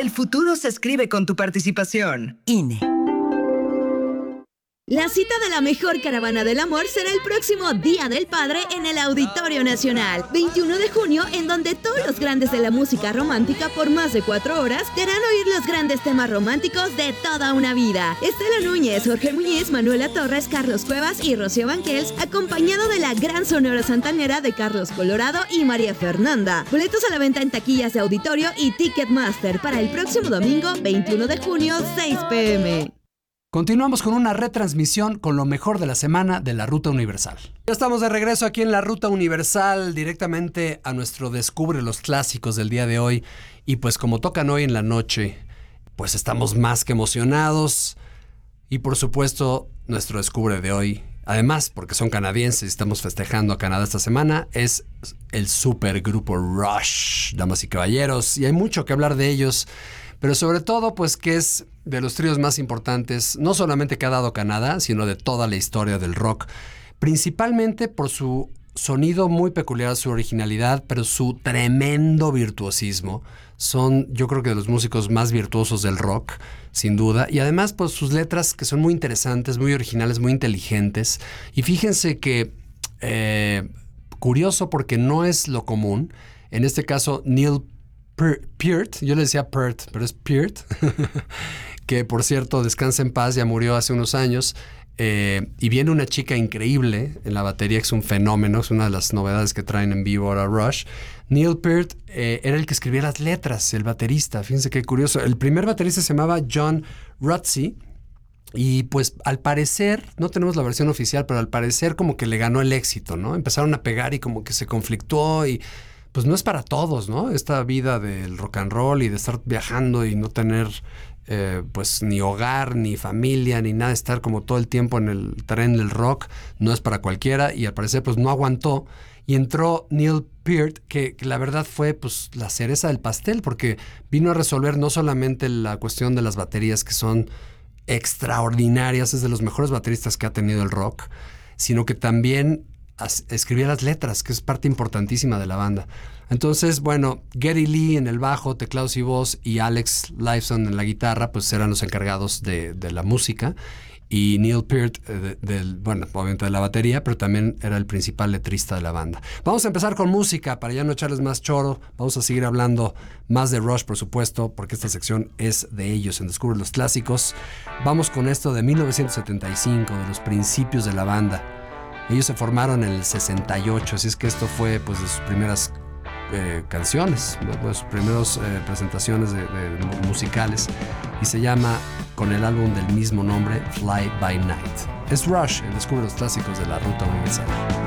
El futuro se escribe con tu participación. INE. La cita de la mejor caravana del amor será el próximo Día del Padre en el Auditorio Nacional, 21 de junio, en donde todos los grandes de la música romántica por más de 4 horas te harán oír los grandes temas románticos de toda una vida. Estela Núñez, Jorge Muñiz, Manuela Torres, Carlos Cuevas y Rocío Banquels, acompañado de la gran Sonora Santanera de Carlos Colorado y María Fernanda. Boletos a la venta en taquillas de auditorio y Ticketmaster para el próximo domingo, 21 de junio, 6 p.m. Continuamos con una retransmisión con lo mejor de la semana de la Ruta Universal. Ya estamos de regreso aquí en la Ruta Universal, directamente a nuestro Descubre los Clásicos del día de hoy. Y pues como tocan hoy en la noche, pues estamos más que emocionados. Y por supuesto, nuestro Descubre de hoy, además porque son canadienses y estamos festejando a Canadá esta semana, es el supergrupo Rush, damas y caballeros. Y hay mucho que hablar de ellos, pero sobre todo pues que es de los tríos más importantes, no solamente que ha dado Canadá, sino de toda la historia del rock, principalmente por su sonido muy peculiar, su originalidad, pero su tremendo virtuosismo. Son, yo creo que de los músicos más virtuosos del rock, sin duda, y además pues sus letras que son muy interesantes, muy originales, muy inteligentes. Y fíjense que, curioso porque no es lo común, en este caso Neil Peart, yo le decía Peart, pero es Peart, que por cierto descansa en paz, ya murió hace unos años, y viene una chica increíble en la batería, que es un fenómeno, es una de las novedades que traen en vivo ahora Rush. Neil Peart era el que escribía las letras, el baterista, fíjense qué curioso. El primer baterista se llamaba John Rutsey, y pues al parecer, no tenemos la versión oficial, pero al parecer como que le ganó el éxito, ¿no? Empezaron a pegar y como que se conflictuó y pues no es para todos, ¿no? Esta vida del rock and roll y de estar viajando y no tener pues ni hogar, ni familia, ni nada, estar como todo el tiempo en el tren del rock, no es para cualquiera, y al parecer pues no aguantó, y entró Neil Peart, que la verdad fue pues la cereza del pastel, porque vino a resolver no solamente la cuestión de las baterías, que son extraordinarias, es de los mejores bateristas que ha tenido el rock, sino que también escribía las letras, que es parte importantísima de la banda. Entonces, bueno, Geddy Lee en el bajo, teclados y voz, y Alex Lifeson en la guitarra, pues eran los encargados de la música, y Neil Peart, bueno, obviamente de la batería, pero también era el principal letrista de la banda. Vamos a empezar con música, para ya no echarles más choro. Vamos a seguir hablando más de Rush, por supuesto, porque esta sección es de ellos, en Descubre los Clásicos. Vamos con esto de 1975, de los principios de la banda. Ellos se formaron en el 68, así es que esto fue pues de sus primeras canciones, ¿no? Sus primeras presentaciones de musicales, y se llama, con el álbum del mismo nombre, Fly By Night. Es Rush, el Descubre los Clásicos de la Ruta Universal.